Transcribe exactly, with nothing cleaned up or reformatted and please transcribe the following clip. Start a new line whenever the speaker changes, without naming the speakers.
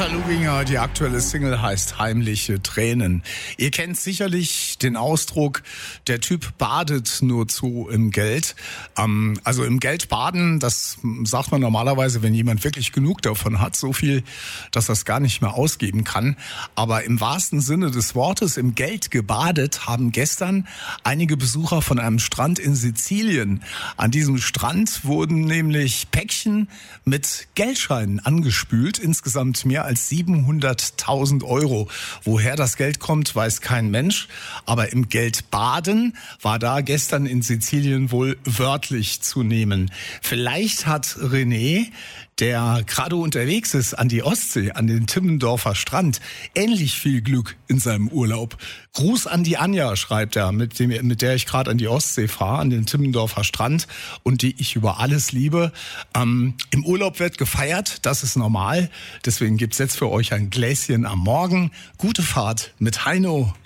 Eva Luginger, die aktuelle Single heißt Heimliche Tränen. Ihr kennt sicherlich den Ausdruck, der Typ badet nur zu im Geld. Ähm, also im Geld baden, das sagt man normalerweise, wenn jemand wirklich genug davon hat, so viel, dass er es gar nicht mehr ausgeben kann. Aber im wahrsten Sinne des Wortes, im Geld gebadet, haben gestern einige Besucher von einem Strand in Sizilien. An diesem Strand wurden nämlich Päckchen mit Geldscheinen angespült, insgesamt mehr als siebenhunderttausend Euro. Woher das Geld kommt, weiß kein Mensch. Aber im Geld baden war da gestern in Sizilien wohl wörtlich zu nehmen. Vielleicht hat René, der gerade unterwegs ist an die Ostsee, an den Timmendorfer Strand, ähnlich viel Glück in seinem Urlaub. Gruß an die Anja, schreibt er, mit, dem, mit der ich gerade an die Ostsee fahre, an den Timmendorfer Strand und die ich über alles liebe. Ähm, Im Urlaub wird gefeiert, das ist normal. Deswegen gibt's jetzt für euch ein Gläschen am Morgen. Gute Fahrt mit Heino.